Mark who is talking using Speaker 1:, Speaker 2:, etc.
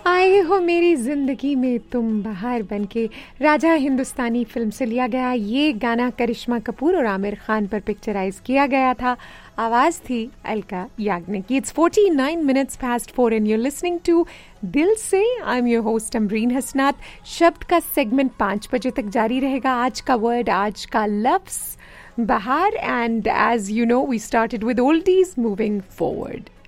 Speaker 1: आए हो मेरी जिंदगी में तुम बहार बनके, राजा हिंदुस्तानी फिल्म से लिया गया ये गाना करिश्मा कपूर और आमिर खान पर पिक्चराइज किया गया था। आवाज थी अलका याग्निक की। It's 49 minutes past 4 and you're listening to दिल से। I am your host Amreen हसनात। शब्द का सेगमेंट 5 बजे तक जारी रहेगा। आज का वर्ड, आज का लफ्ज बहार, and as you know we started with oldies moving forward.